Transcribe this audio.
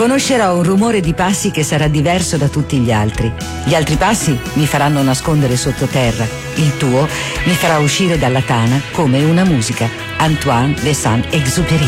Conoscerò un rumore di passi che sarà diverso da tutti gli altri. Gli altri passi mi faranno nascondere sottoterra. Il tuo mi farà uscire dalla tana come una musica. Antoine de Saint-Exupéry.